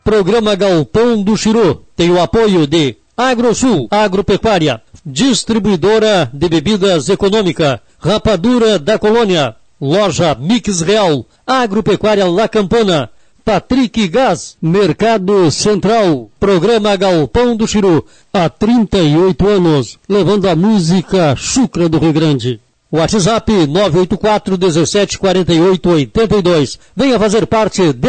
Programa Galpão do Chiru tem o apoio de Agrosul, Agropecuária, Distribuidora de Bebidas Econômica, Rapadura da Colônia, Loja Mix Real, Agropecuária La Campana, Patrick Gás, Mercado Central. Programa Galpão do Chiru, há 38 anos, levando a música chucra do Rio Grande. WhatsApp 984 17 48 82. Venha fazer parte